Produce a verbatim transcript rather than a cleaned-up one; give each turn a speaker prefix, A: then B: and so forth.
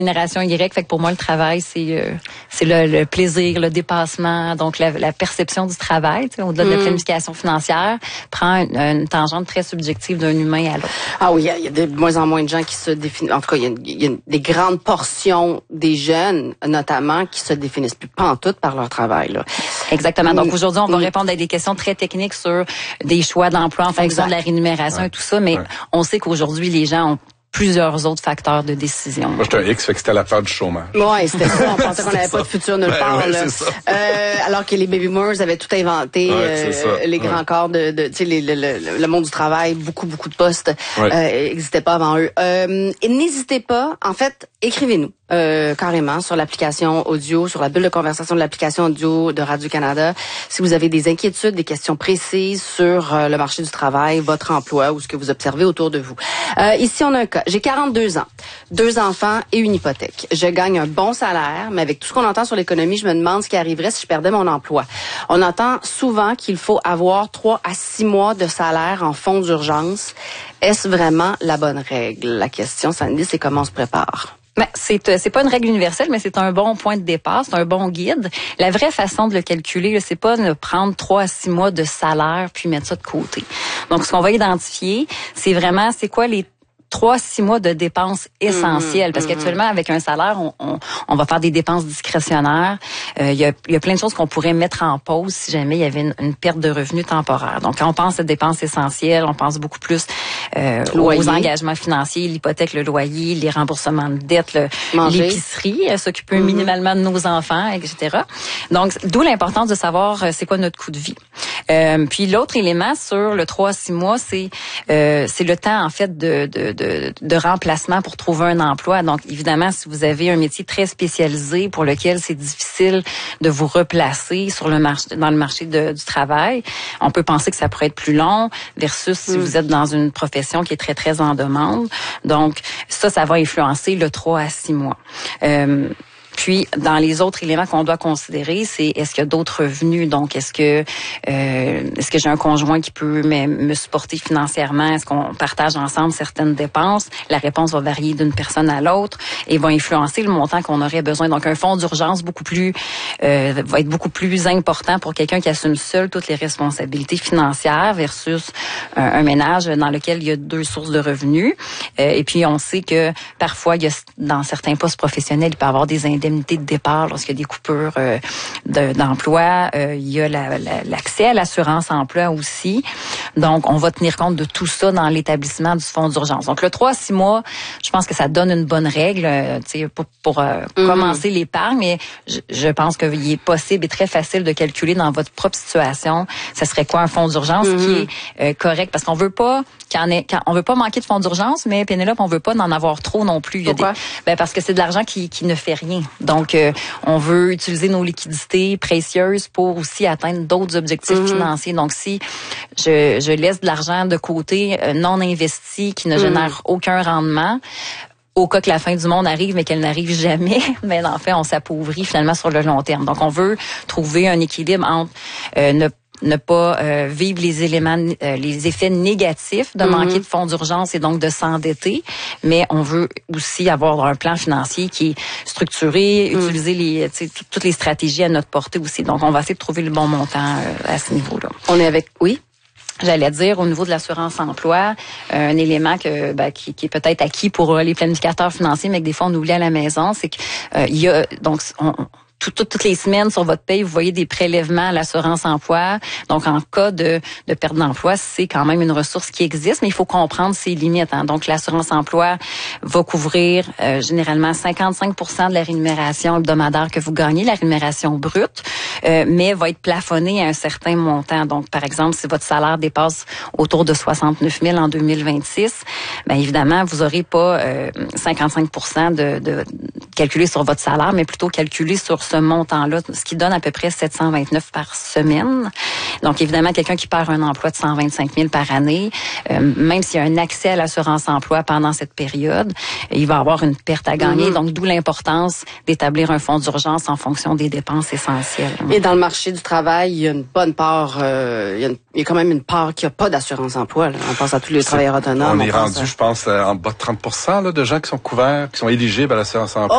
A: Rémunération Y, fait que pour moi, le travail, c'est euh, c'est le, le plaisir, le dépassement, donc la, la perception du travail, au-delà mm. de la planification financière, prend une, une tangente très subjective d'un humain à l'autre.
B: Ah oui, il y, y a de moins en moins de gens qui se définissent, en tout cas, il y a, y a des grandes portions des jeunes, notamment, qui se définissent plus pantoute par leur travail. Là.
A: Exactement. Donc
B: mm.
A: aujourd'hui, on va
B: mm.
A: répondre à des questions très techniques sur des choix d'emploi en fonction exact. de la rémunération ouais. et tout ça, mais ouais. on sait qu'aujourd'hui, les gens ont plusieurs autres facteurs de décision.
C: Moi, j'étais un X, fait que c'était la peur du chômage.
B: Oui, c'était ça. On pensait qu'on n'avait pas de futur nulle part.
C: Ben, ouais,
B: là. Euh, alors que les baby boomers avaient tout inventé, ouais, euh, les grands ouais. corps de, de tu sais, le, le, le monde du travail, beaucoup, beaucoup de postes n'existaient ouais. euh, pas avant eux. Euh, et n'hésitez pas, en fait, écrivez-nous. Euh, carrément sur l'application audio, sur la bulle de conversation de l'application audio de Radio-Canada. Si vous avez des inquiétudes, des questions précises sur euh, le marché du travail, votre emploi ou ce que vous observez autour de vous. Euh, ici, on a un cas. J'ai quarante-deux ans, deux enfants et une hypothèque. Je gagne un bon salaire, mais avec tout ce qu'on entend sur l'économie, je me demande ce qui arriverait si je perdais mon emploi. On entend souvent qu'il faut avoir trois à six mois de salaire en fonds d'urgence. Est-ce vraiment la bonne règle? La question, Sandy, c'est comment on se prépare?
A: Ben, c'est c'est pas une règle universelle, mais c'est un bon point de départ, c'est un bon guide. La vraie façon de le calculer, c'est pas de prendre trois à six mois de salaire puis mettre ça de côté. Donc, ce qu'on va identifier, c'est vraiment c'est quoi les trois, six mois de dépenses essentielles. Mmh, parce mmh. qu'actuellement, avec un salaire, on, on, on va faire des dépenses discrétionnaires. Euh, il y a, il y a plein de choses qu'on pourrait mettre en pause si jamais il y avait une, une perte de revenus temporaire. Donc, quand on pense à dépenses essentielles, on pense beaucoup plus euh, aux engagements financiers, l'hypothèque, le loyer, les remboursements de dettes, le, l'épicerie, euh, s'occuper mmh. minimalement de nos enfants, et cetera. Donc, d'où l'importance de savoir euh, c'est quoi notre coût de vie. Euh, puis, l'autre élément sur le trois à six mois, c'est euh, c'est le temps, en fait, de, de, de De, de remplacement pour trouver un emploi. Donc, évidemment, si vous avez un métier très spécialisé pour lequel c'est difficile de vous replacer sur le marché, dans le marché de, du travail, on peut penser que ça pourrait être plus long versus si mmh. vous êtes dans une profession qui est très, très en demande. Donc, ça, ça va influencer le trois à six mois. Euh, Puis, dans les autres éléments qu'on doit considérer, c'est est-ce qu'il y a d'autres revenus? Donc, est-ce que euh, est-ce que j'ai un conjoint qui peut me, me supporter financièrement? Est-ce qu'on partage ensemble certaines dépenses? La réponse va varier d'une personne à l'autre et va influencer le montant qu'on aurait besoin. Donc, un fonds d'urgence beaucoup plus euh, va être beaucoup plus important pour quelqu'un qui assume seul toutes les responsabilités financières versus un, un ménage dans lequel il y a deux sources de revenus. Euh, et puis, on sait que parfois, il y a dans certains postes professionnels, il peut y avoir des indemnités de départ lorsqu'il y a des coupures euh, de, d'emploi. Euh, il y a la, la, l'accès à l'assurance emploi aussi. Donc, on va tenir compte de tout ça dans l'établissement du fonds d'urgence. Donc, le trois à six mois, je pense que ça donne une bonne règle euh, pour, pour euh, mm-hmm. commencer l'épargne, mais je, je pense qu'il est possible et très facile de calculer dans votre propre situation, ça serait quoi un fonds d'urgence mm-hmm. qui est euh, correct, parce qu'on veut pas qu'il y en ait, on veut pas manquer de fonds d'urgence, mais Pénélope, on veut pas en avoir trop non plus. Il y a
B: Pourquoi?
A: Des, ben parce que c'est de l'argent qui, qui ne fait rien. Donc, euh, on veut utiliser nos liquidités précieuses pour aussi atteindre d'autres objectifs mm-hmm. financiers. Donc, si je, je laisse de l'argent de côté euh, non investi qui ne mm-hmm. génère aucun rendement, au cas que la fin du monde arrive, mais qu'elle n'arrive jamais, mais en fait, on s'appauvrit finalement sur le long terme. Donc, on veut trouver un équilibre entre euh, ne ne pas euh, vivre les éléments, euh, les effets négatifs de mm-hmm. manquer de fonds d'urgence et donc de s'endetter, mais on veut aussi avoir un plan financier qui est structuré, mm. utiliser les, tu sais, toutes les stratégies à notre portée aussi. Donc, on va essayer de trouver le bon montant euh, à ce niveau-là.
B: On est avec, oui?
A: J'allais dire, au niveau de l'assurance emploi, euh, un élément que ben, qui, qui est peut-être acquis pour les planificateurs financiers, mais que des fois on oublie à la maison, c'est qu'il euh, y a donc on, Tout, tout, toutes les semaines sur votre paye, vous voyez des prélèvements à l'assurance emploi. Donc, en cas de, de perte d'emploi, c'est quand même une ressource qui existe, mais il faut comprendre ses limites. Hein. Donc, l'assurance emploi va couvrir euh, généralement cinquante-cinq pour cent de la rémunération hebdomadaire que vous gagnez, la rémunération brute, euh, mais va être plafonnée à un certain montant. Donc, par exemple, si votre salaire dépasse autour de soixante-neuf mille en deux mille vingt-six, bien évidemment, vous n'aurez pas euh, cinquante-cinq pour cent de, de calculé sur votre salaire, mais plutôt calculé sur ce montant-là, ce qui donne à peu près sept cent vingt-neuf par semaine. Donc, évidemment, quelqu'un qui perd un emploi de cent vingt-cinq mille par année, euh, même s'il y a un accès à l'assurance emploi pendant cette période, il va avoir une perte à gagner. Mm-hmm. Donc, d'où l'importance d'établir un fonds d'urgence en fonction des dépenses essentielles.
B: Et dans le marché du travail, il y a une bonne part, euh, il, y a une, il y a quand même une part qui n'a pas d'assurance emploi. Là. On pense à tous les travailleurs autonomes.
C: On, on est
B: on
C: rendu, à... je pense, en bas de trente pour cent là, de gens qui sont couverts, qui sont éligibles à l'assurance emploi.